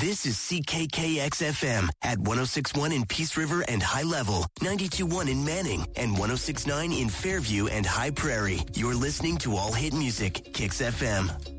This is CKKX-FM at 106.1 in Peace River and High Level, 92.1 in Manning, and 106.9 in Fairview and High Prairie. You're listening to All Hit Music, Kicks FM.